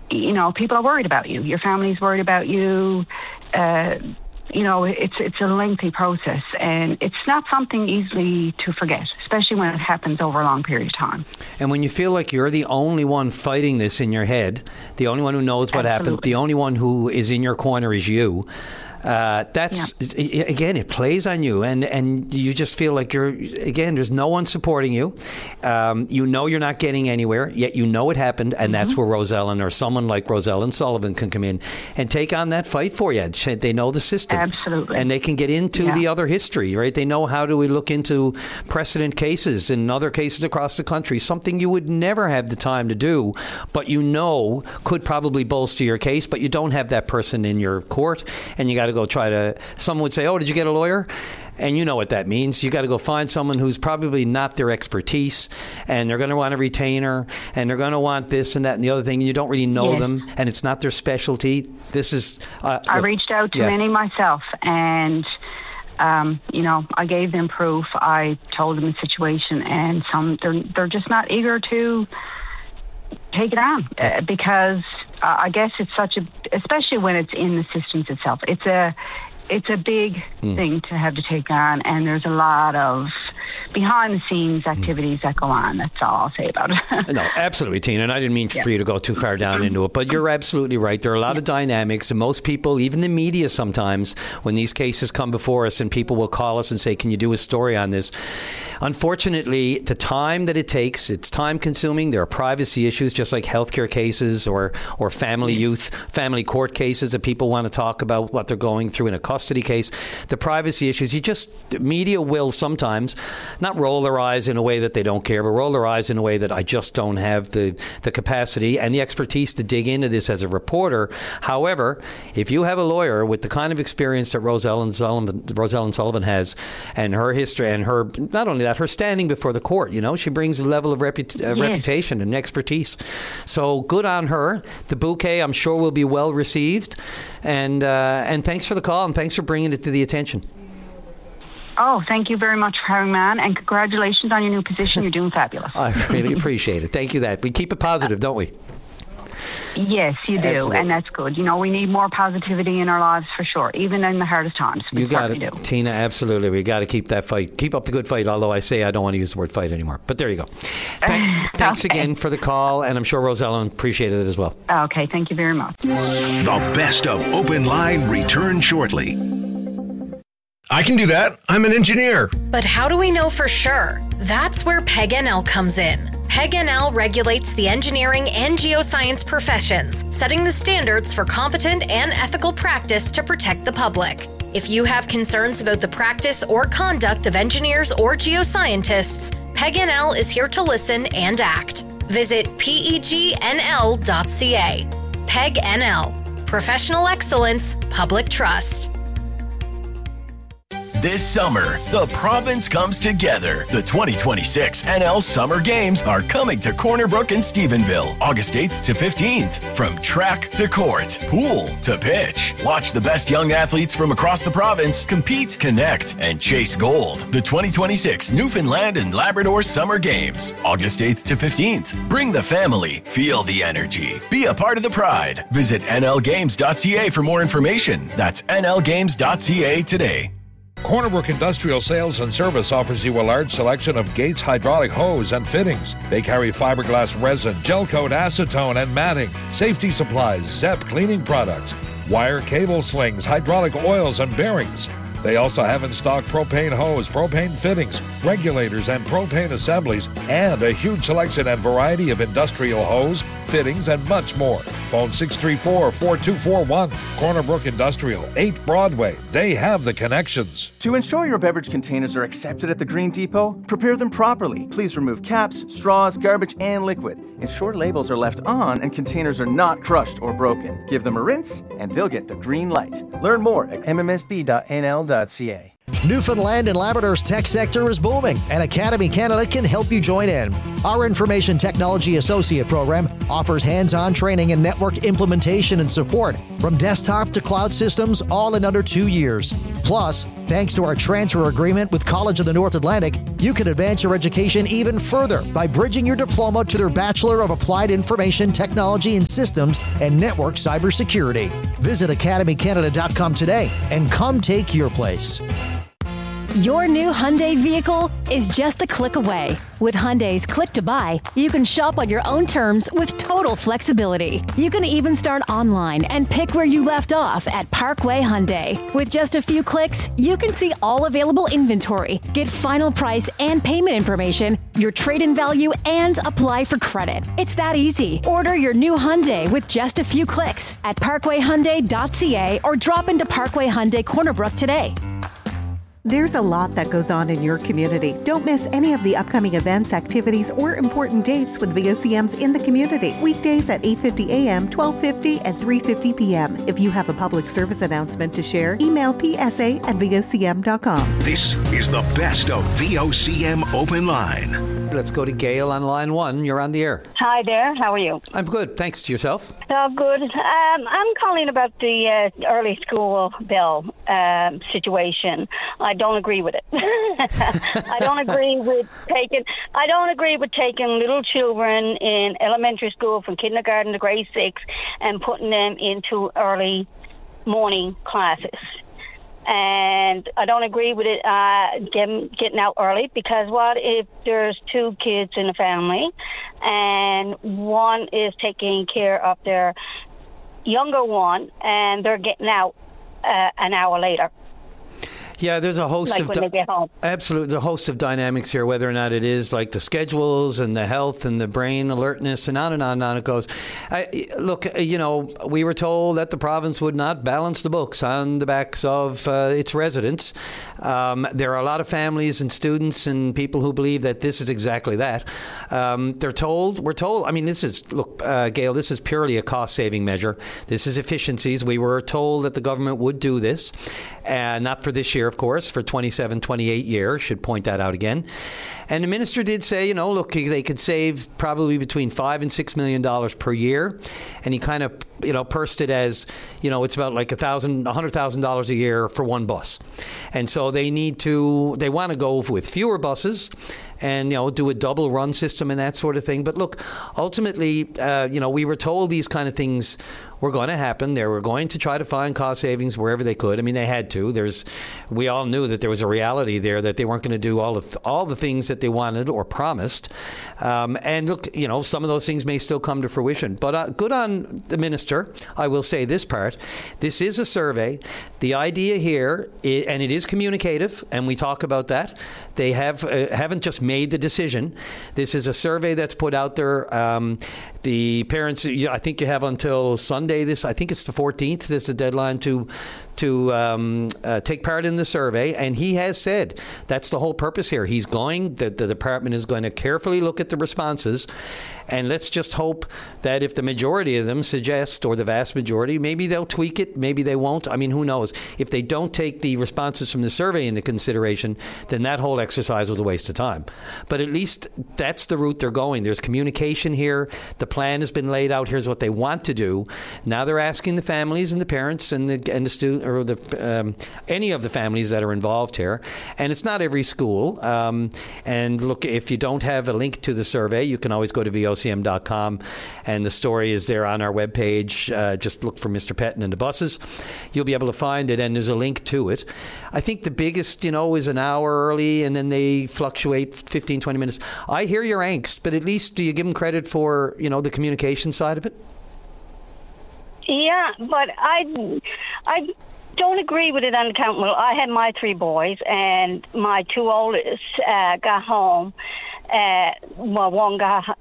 people are worried about you. Your family's worried about you. It's a lengthy process, and it's not something easily to forget, especially when it happens over a long period of time. And when you feel like you're the only one fighting this in your head, the only one who knows what happened, the only one who is in your corner is you. Again, it plays on you, and you just feel like there's no one supporting you. You're not getting anywhere, yet it happened, and that's where Rosellen or someone like Rosellen Sullivan can come in and take on that fight for you. They know the system. Absolutely. And they can get into the other history, right? They know how do we look into precedent cases and other cases across the country, something you would never have the time to do, but could probably bolster your case, but you don't have that person in your court, and you got to go someone would say, oh, did you get a lawyer? And you know what that means. You got to go find someone who's probably not their expertise, and they're going to want a retainer, and they're going to want this and that and the other thing, and you don't really know them, and it's not their specialty. This is... I reached out to many myself, and... I gave them proof. I told them the situation, and they're just not eager to take it on because I guess it's especially when it's in the systems itself. It's a big thing to have to take on, and there's a lot of behind the scenes activities that go on. That's all I'll say about it. No, absolutely, Tina. And I didn't mean for you to go too far down into it, but you're absolutely right. There are a lot of dynamics, and most people, even the media sometimes, when these cases come before us and people will call us and say, can you do a story on this? Unfortunately, the time that it takes, it's time consuming. There are privacy issues, just like healthcare cases or family court cases that people want to talk about what they're going through in a custody case. The privacy issues, media will sometimes not roll their eyes in a way that they don't care, but roll their eyes in a way that I just don't have the capacity and the expertise to dig into this as a reporter. However, if you have a lawyer with the kind of experience that Rosellen Sullivan has, and her history, and her, not only that, her standing before the court, she brings a level of reputation and expertise. So good on her. The bouquet, I'm sure, will be well received. And thanks for the call, and thanks for bringing it to the attention. Oh, thank you very much for having me on, and congratulations on your new position. You're doing fabulous. I really appreciate it. Thank you. We keep it positive, don't we? Yes, you do, Absolutely. And that's good. We need more positivity in our lives for sure, even in the hardest times. You got it, Tina, absolutely. We got to keep that fight. Keep up the good fight, although I say I don't want to use the word fight anymore. But there you go. Thanks again for the call, and I'm sure Rosellen appreciated it as well. Okay, thank you very much. The best of Open Line returns shortly. I can do that. I'm an engineer. But how do we know for sure? That's where PEG-NL comes in. PEG-NL regulates the engineering and geoscience professions, setting the standards for competent and ethical practice to protect the public. If you have concerns about the practice or conduct of engineers or geoscientists, PEG-NL is here to listen and act. Visit pegnl.ca. PEG-NL. Professional excellence, public trust. This summer, the province comes together. The 2026 NL Summer Games are coming to Corner Brook in Stephenville, August 8th to 15th. From track to court, pool to pitch. Watch the best young athletes from across the province compete, connect, and chase gold. The 2026 Newfoundland and Labrador Summer Games, August 8th to 15th. Bring the family, feel the energy, be a part of the pride. Visit nlgames.ca for more information. That's nlgames.ca today. Corner Brook Industrial Sales and Service offers you a large selection of Gates hydraulic hose and fittings. They carry fiberglass resin, gel coat, acetone, and matting, safety supplies, ZEP cleaning products, wire cable slings, hydraulic oils, and bearings. They also have in stock propane hose, propane fittings, regulators, and propane assemblies, and a huge selection and variety of industrial hose, fittings, and much more. Phone 634-4241. Corner Brook Industrial, 8 Broadway. They have the connections. To ensure your beverage containers are accepted at the Green Depot, prepare them properly. Please remove caps, straws, garbage, and liquid. Ensure labels are left on and containers are not crushed or broken. Give them a rinse, and they'll get the green light. Learn more at mmsb.nl.ca. Newfoundland and Labrador's tech sector is booming, and Academy Canada can help you join in. Our Information Technology Associate program offers hands-on training in network implementation and support, from desktop to cloud systems, all in under 2 years. Plus, Thanks to our transfer agreement with College of the North Atlantic, you can advance your education even further by bridging your diploma to their Bachelor of Applied Information Technology and Systems and Network Cybersecurity. Visit academycanada.com today and come take your place. Your new Hyundai vehicle is just a click away. With Hyundai's Click to Buy, you can shop on your own terms with total flexibility. You can even start online and pick where you left off at Parkway Hyundai. With just a few clicks, you can see all available inventory, get final price and payment information, your trade-in value, and apply for credit. It's that easy. Order your new Hyundai with just a few clicks at parkwayhyundai.ca or drop into Parkway Hyundai Corner Brook today. There's a lot that goes on in your community. Don't miss any of the upcoming events, activities, or important dates with VOCMs in the community. Weekdays at 8:50 a.m., 12:50, and 3:50 p.m. If you have a public service announcement to share, email psa@vocm.com. This is the best of VOCM Open Line. Let's go to Gail on line 1. You're on the air. Hi there. How are you? I'm good. Thanks to yourself. Oh, good. I'm calling about the early school bill situation. I don't agree with it. I don't agree with taking little children in elementary school from kindergarten to grade 6 and putting them into early morning classes. And I don't agree with it getting out early, because what if there's 2 kids in the family and one is taking care of their younger one and they're getting out an hour later? Yeah, there's a host like of when they get home. Absolutely, there's a host of dynamics here, whether or not it is like the schedules and the health and the brain alertness and on and on and on it goes. Look, we were told that the province would not balance the books on the backs of its residents. There are a lot of families and students and people who believe that this is exactly that. We're told. I mean, Gail, this is purely a cost-saving measure. This is efficiencies. We were told that the government would do this, and not for this year, of course, for 27, 28 years. Should point that out again. And the minister did say, look, they could save probably between $5 and $6 million per year. And he kind of, pursed it as, it's about like $100,000 a year for one bus. And so they want to go with fewer buses and, do a double run system and that sort of thing. But look, ultimately, we were told these kind of things were going to happen. They were going to try to find cost savings wherever they could. I mean, they had to. We all knew that there was a reality there, that they weren't going to do all the things that they wanted or promised. And look, some of those things may still come to fruition. But good on the minister. I will say this part. This is a survey. The idea here, and it is communicative, and we talk about that. They haven't just made the decision. This is a survey that's put out there. The parents, I think you have until Sunday. I think it's the 14th. This is the deadline to take part in the survey, and he has said that's the whole purpose here. The department is going to carefully look at the responses, and let's just hope that if the majority of them suggest, or the vast majority, maybe they'll tweak it, maybe they won't. I mean, who knows? If they don't take the responses from the survey into consideration, then that whole exercise was a waste of time. But at least that's the route they're going. There's communication here. The plan has been laid out. Here's what they want to do. Now they're asking the families and the parents and the student, or any of the families that are involved here. And it's not every school. And look, if you don't have a link to the survey, you can always go to vocm.com, and the story is there on our webpage. Just look for Mr. Pettin and the buses. You'll be able to find it, and there's a link to it. I think the biggest, is an hour early, and then they fluctuate 15, 20 minutes. I hear your angst, but at least do you give them credit for, the communication side of it? Yeah, but I don't agree with it on the count. Well, I had my 3 boys, and my 2 oldest got home. One got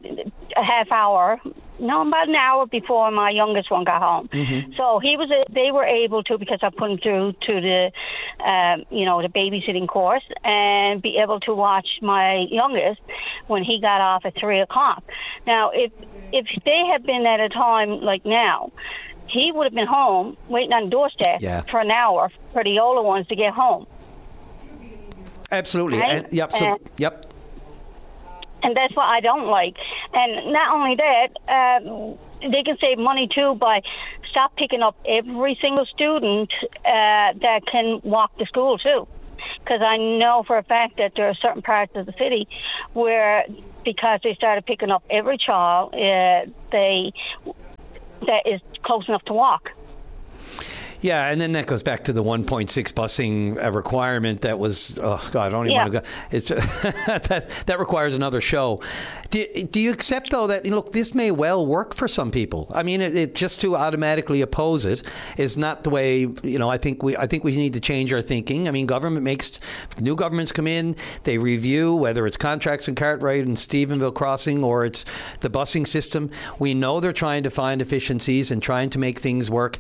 about an hour before my youngest one got home. Mm-hmm. So they were able to, because I put him through to the the babysitting course, and be able to watch my youngest when he got off at 3:00. Now, if they had been at a time like now, he would have been home waiting on the doorstep for an hour for the older ones to get home. Absolutely. Right? Yep. And that's what I don't like. And not only that, they can save money too by stop picking up every single student that can walk to school too. Because I know for a fact that there are certain parts of the city where, because they started picking up every child, that is close enough to walk. Yeah, and then that goes back to the 1.6 busing requirement that was, oh, God, I don't even want to go. It's, that requires another show. Do you accept, though, that, look, this may well work for some people? I mean, it just to automatically oppose it is not the way, I think we need to change our thinking. I mean, new governments come in, they review whether it's contracts in Cartwright and Stephenville Crossing or it's the busing system. We know they're trying to find efficiencies and trying to make things work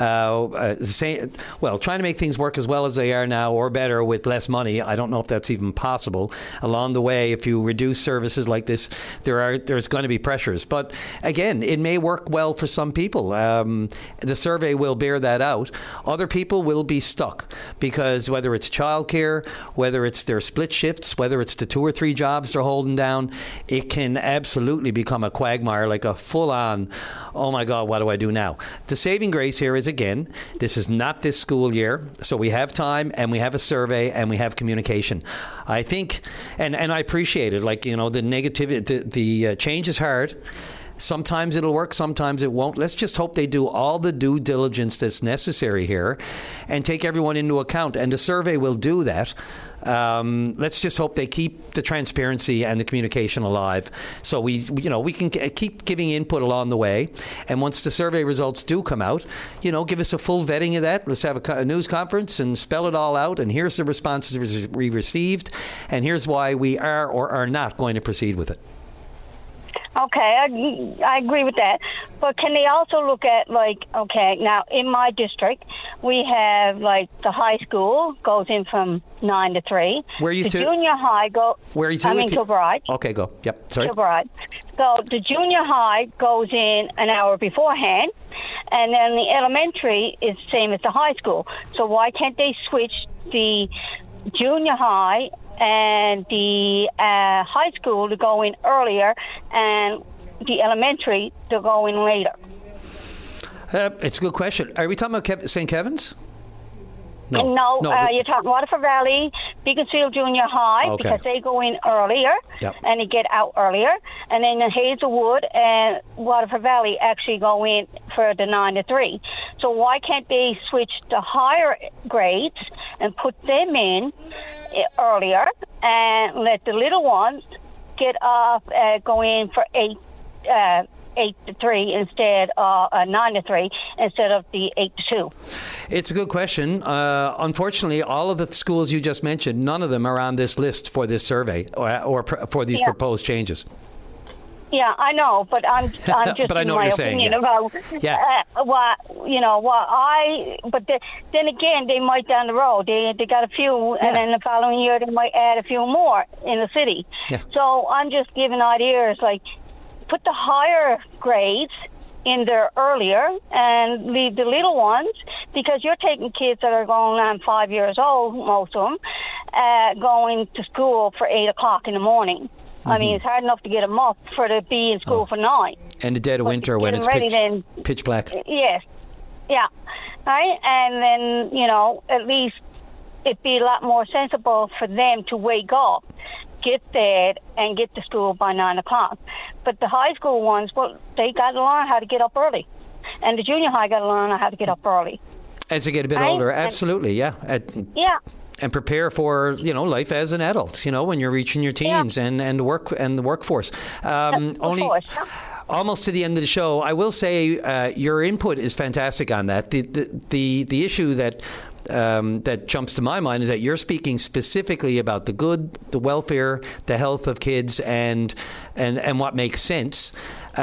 trying to make things work as well as they are now or better with less money. I don't know if that's even possible. Along the way, if you reduce services like this, there's going to be pressures. But again, it may work well for some people. The survey will bear that out. Other people will be stuck because whether it's childcare, whether it's their split shifts, whether it's the 2 or 3 jobs they're holding down, it can absolutely become a quagmire, like a full-on, oh my God, what do I do now? The saving grace here is, again, this is not this school year, so we have time and we have a survey and we have communication. I think, and I appreciate it, like, the negativity, the change is hard. Sometimes it'll work, sometimes it won't. Let's just hope they do all the due diligence that's necessary here and take everyone into account, and the survey will do that. Let's just hope they keep the transparency and the communication alive, so we can keep giving input along the way. And once the survey results do come out, give us a full vetting of that. Let's have a news conference and spell it all out. And here's the responses we received, and here's why we are or are not going to proceed with it. Okay, I agree with that. But can they also look at, now in my district, we have, the high school goes in from 9 to 3. Where are you to? The junior high Where are you to? I'm in Kilbride. Okay, go. Yep, sorry. Kilbride. So the junior high goes in an hour beforehand, and then the elementary is the same as the high school. So why can't they switch the junior high and the high school to go in earlier, and the elementary to go in later? It's a good question. Are we talking about St. Kevin's? No, you're talking Waterford Valley, Beaconsfield Junior High, because they go in earlier and they get out earlier. And then Hazelwood and Waterford Valley actually go in for the 9 to 3. So why can't they switch the higher grades and put them in earlier and let the little ones get off, go in for 8 to 3 instead of 9 to 3 instead of the 8 to 2? It's a good question. Unfortunately, all of the schools you just mentioned, none of them are on this list for this survey or for these proposed changes. Yeah, I know, but I'm just but I know my what you're opinion saying, about But then again, they might down the road they got a few, and then the following year they might add a few more in the city. Yeah. So I'm just giving ideas, like put the higher grades in there earlier and leave the little ones, because you're taking kids that are going on 5 years old, most of them, going to school for 8 o'clock in the morning. I mean, it's hard enough to get them up for to be in school for 9. And the dead of winter when it's pitch black. Yes. Yeah. Right? And then, at least it'd be a lot more sensible for them to wake up, get there, and get to school by 9 o'clock. But the high school ones, they got to learn how to get up early. And the junior high got to learn how to get up early. As they get a bit older, absolutely, yeah. And prepare for life as an adult. When you're reaching your teens and the workforce. Almost to the end of the show, I will say your input is fantastic on that. The issue that jumps to my mind is that you're speaking specifically about the good, the welfare, the health of kids, and what makes sense.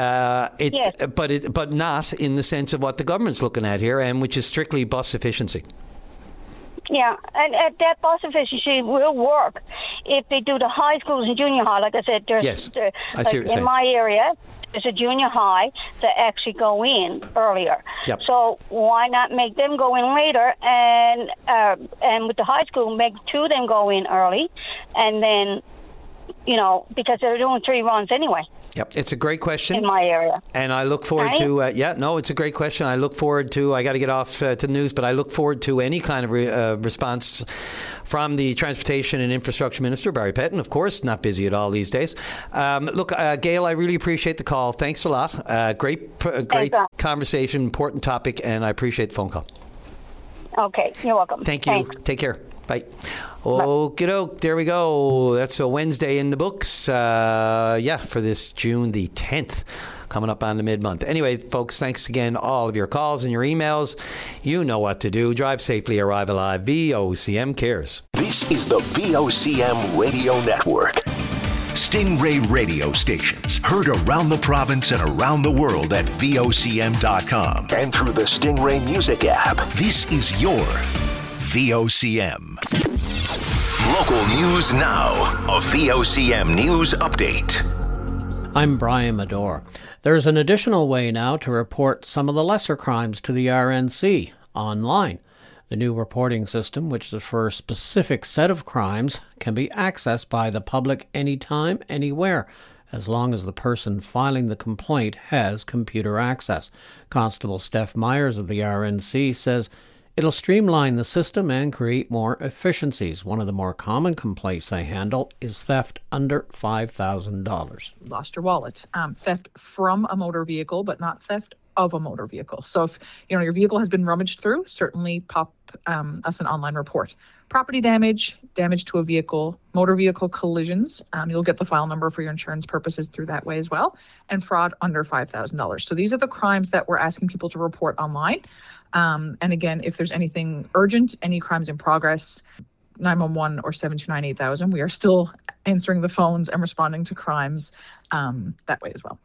But not in the sense of what the government's looking at here, and which is strictly bus efficiency. Yeah, and that bus efficiency will work if they do the high schools and junior high. Like I said, in my area, there's a junior high that actually go in earlier. Yep. So why not make them go in later, and with the high school, make 2 of them go in early, and then, because they're doing 3 runs anyway. Yep, it's a great question. In my area. And I look forward to, it's a great question. I look forward to, I got to get off to the news, but I look forward to any kind of response from the Transportation and Infrastructure Minister, Barry Pettin, of course, not busy at all these days. Look, Gail, I really appreciate the call. Thanks a lot. Great conversation, important topic, and I appreciate the phone call. Okay, you're welcome. Thank you. Thanks. Take care. Bye. Okie doke. There we go. That's a Wednesday in the books. For this June the 10th. Coming up on the mid-month. Anyway, folks, thanks again. All of your calls and your emails. You know what to do. Drive safely, arrive alive. VOCM cares. This is the VOCM Radio Network. Stingray radio stations heard around the province and around the world at VOCM.com and through the Stingray Music app. This is your VOCM. Local news now. A VOCM news update. I'm Brian Medore. There's an additional way now to report some of the lesser crimes to the RNC online. The new reporting system, which is for a specific set of crimes, can be accessed by the public anytime, anywhere, as long as the person filing the complaint has computer access. Constable Steph Myers of the RNC says it'll streamline the system and create more efficiencies. One of the more common complaints they handle is theft under $5,000. Lost your wallet. Theft from a motor vehicle, but not theft of a motor vehicle. So if your vehicle has been rummaged through, certainly pop us an online report. Property damage, damage to a vehicle, motor vehicle collisions, you'll get the file number for your insurance purposes through that way as well, and fraud under $5,000. So these are the crimes that we're asking people to report online. And again, if there's anything urgent, any crimes in progress, 911 or 729-8000, we are still answering the phones and responding to crimes that way as well.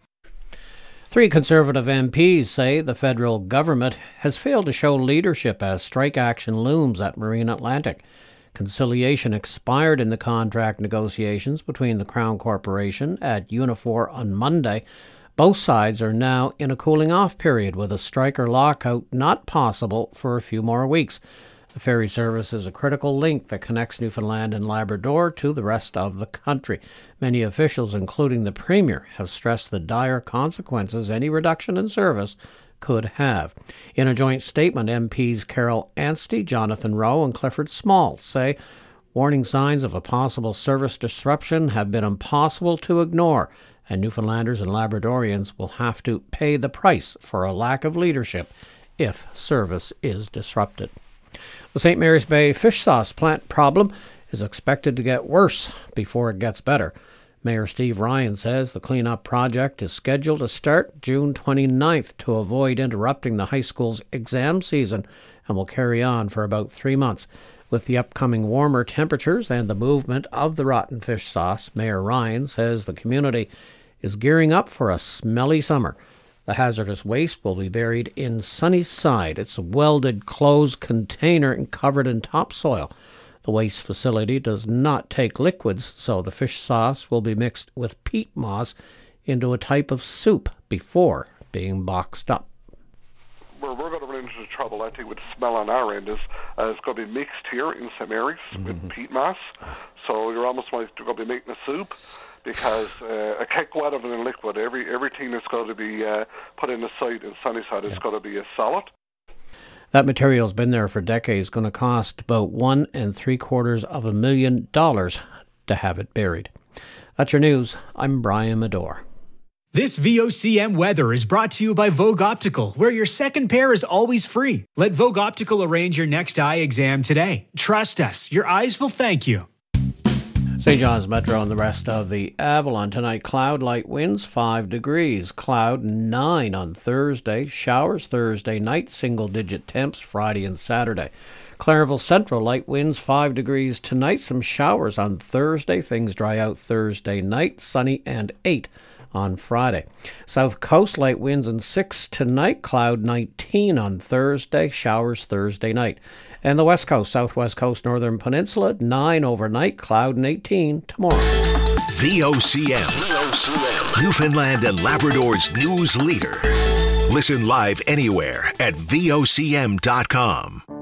3 Conservative MPs say the federal government has failed to show leadership as strike action looms at Marine Atlantic. Conciliation expired in the contract negotiations between the Crown Corporation at Unifor on Monday. Both sides are now in a cooling-off period with a strike or lockout not possible for a few more weeks. The ferry service is a critical link that connects Newfoundland and Labrador to the rest of the country. Many officials, including the Premier, have stressed the dire consequences any reduction in service could have. In a joint statement, MPs Carol Anstey, Jonathan Rowe and Clifford Small say warning signs of a possible service disruption have been impossible to ignore, and Newfoundlanders and Labradorians will have to pay the price for a lack of leadership if service is disrupted. The St. Mary's Bay fish sauce plant problem is expected to get worse before it gets better. Mayor Steve Ryan says the cleanup project is scheduled to start June 29th to avoid interrupting the high school's exam season and will carry on for about 3 months. With the upcoming warmer temperatures and the movement of the rotten fish sauce, Mayor Ryan says the community is gearing up for a smelly summer. The hazardous waste will be buried in Sunnyside. It's a welded closed container and covered in topsoil. The waste facility does not take liquids, so the fish sauce will be mixed with peat moss into a type of soup before being boxed up. Where we're going to run into trouble, I think, with the smell on our end is it's going to be mixed here in St. Mary's with peat moss. So you're almost going to be making a soup because it can't go out of it in liquid. Everything that's going to be put in the site in Sunnyside is going to be a solid. That material's been there for decades, going to cost about $1.75 million to have it buried. That's your news. I'm Brian Medore. This VOCM weather is brought to you by Vogue Optical, where your second pair is always free. Let Vogue Optical arrange your next eye exam today. Trust us, your eyes will thank you. St. John's Metro and the rest of the Avalon tonight. Cloud, light winds, 5 degrees. Cloud, 9 on Thursday. Showers Thursday night, single-digit temps Friday and Saturday. Clairville Central, light winds, 5 degrees tonight. Some showers on Thursday. Things dry out Thursday night, sunny and 8 on Friday. South Coast, light winds and 6 tonight. Cloud, 19 on Thursday. Showers Thursday night. And the West Coast, Southwest Coast, Northern Peninsula, 9 overnight, cloud and 18 tomorrow. VOCM, Newfoundland and Labrador's news leader. Listen live anywhere at VOCM.com.